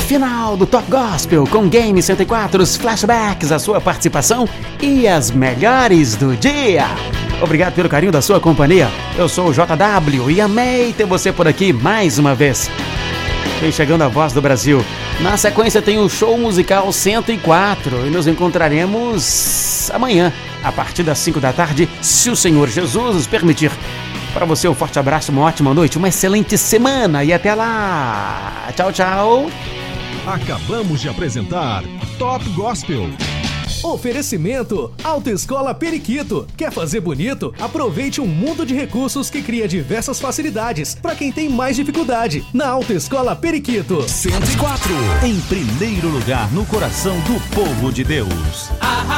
Final do Top Gospel com Game 104, os flashbacks, a sua participação e as melhores do dia. Obrigado pelo carinho da sua companhia. Eu sou o JW e amei ter você por aqui mais uma vez. Vem chegando a Voz do Brasil. Na sequência tem o Show Musical 104 e nos encontraremos amanhã, a partir das 5 da tarde, se o Senhor Jesus nos permitir. Para você, um forte abraço, uma ótima noite, uma excelente semana e até lá. Tchau, tchau. Acabamos de apresentar Top Gospel. Oferecimento Autoescola Periquito. Quer fazer bonito? Aproveite um mundo de recursos que cria diversas facilidades para quem tem mais dificuldade. Na Autoescola Periquito. 104. Em primeiro lugar no coração do povo de Deus.